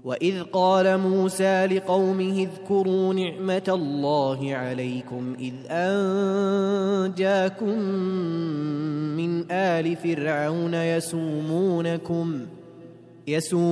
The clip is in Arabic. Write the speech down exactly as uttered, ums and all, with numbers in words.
وإذ قال موسى لقومه اذكروا نعمة الله عليكم إذ أنجاكم من آل فرعون يسومونكم يسومونكم